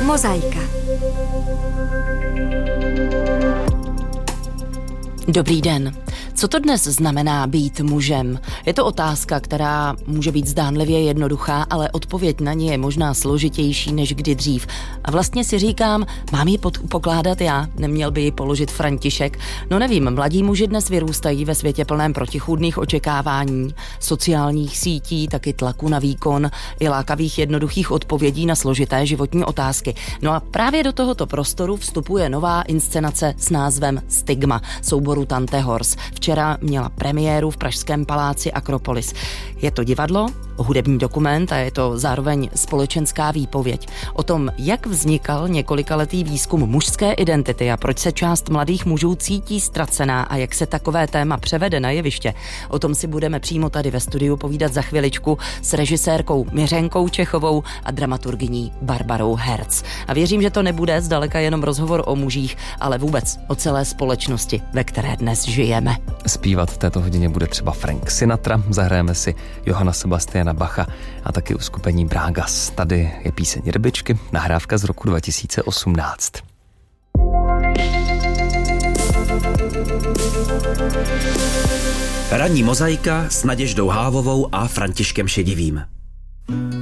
Mozaika. Dobrý den. Co to dnes znamená být mužem? Je to otázka, která může být zdánlivě jednoduchá, ale odpověď na ní je možná složitější než kdy dřív. A vlastně si říkám, mám ji pokládat já? Neměl by ji položit František? No nevím, mladí muži dnes vyrůstají ve světě plném protichůdných očekávání, sociálních sítí, taky tlaku na výkon i lákavých jednoduchých odpovědí na složité životní otázky. No a právě do tohoto prostoru vstupuje nová inscenace s názvem Stigma souboru Tante Horse. Včera měla premiéru v pražském paláci Akropolis. Je to divadlo, hudební dokument a je to zároveň společenská výpověď o tom, jak vznikal několikaletý výzkum mužské identity a proč se část mladých mužů cítí ztracená a jak se takové téma převede na jeviště. O tom si budeme přímo tady ve studiu povídat za chviličku s režisérkou Miřenkou Čechovou a dramaturgyní Barbarou Herc. A věřím, že to nebude zdaleka jenom rozhovor o mužích, ale vůbec o celé společnosti, ve které dnes žijeme. Zpívat v této hodině bude třeba Frank Sinatra, zahrajeme si Johanna Sebastiana Bacha a taky uskupení Bragas. Tady je píseň Rybičky, nahrávka z roku 2018. Ranní mozaika s Naděždou Hávovou a Františkem Šedivým.